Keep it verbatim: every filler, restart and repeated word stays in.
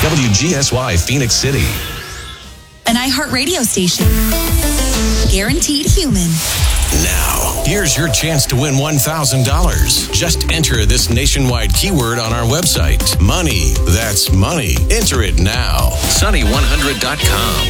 W G S Y Phoenix City. An iHeartRadio station. Guaranteed human. Now, here's your chance to win one thousand dollars. Just enter this nationwide keyword on our website. Money. That's money. Enter it now. Sunny one hundred dot com.